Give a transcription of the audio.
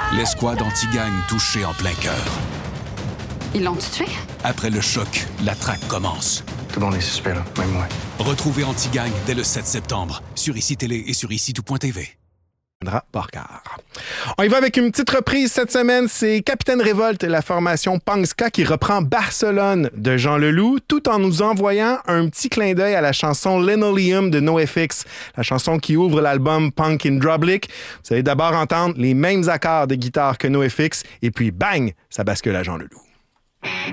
L'escouade anti-gang touchée en plein cœur. Ils l'ont tué? Après le choc, la traque commence. Tout le monde est suspect, là, même moi. Retrouvez Anti-Gang dès le 7 septembre sur ICI Télé et sur ICI-tout.tv. On y va avec une petite reprise cette semaine. C'est Capitaine Révolte, la formation Punkska, qui reprend Barcelone de Jean Leloup, tout en nous envoyant un petit clin d'œil à la chanson Linoleum de NoFX, la chanson qui ouvre l'album Punk in Drublic. Vous allez d'abord entendre les mêmes accords de guitare que NoFX, et puis bang, ça bascule à Jean Leloup.